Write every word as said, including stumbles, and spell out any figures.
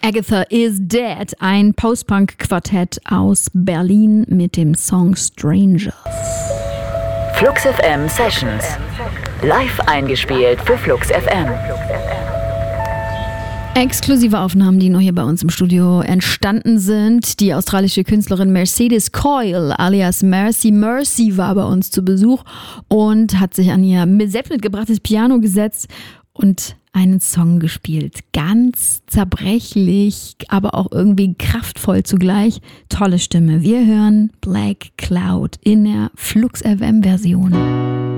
Agatha is Dead, ein Post-Punk-Quartett aus Berlin mit dem Song Strangers. Flux F M Sessions. Live eingespielt für Flux F M. Exklusive Aufnahmen, die nur hier bei uns im Studio entstanden sind. Die australische Künstlerin Mercedes Coyle alias Mercy Mercy war bei uns zu Besuch und hat sich an ihr selbst mitgebrachtes Piano gesetzt und einen Song gespielt. Ganz zerbrechlich, aber auch irgendwie kraftvoll zugleich. Tolle Stimme. Wir hören Black Cloud in der Flux F M Version.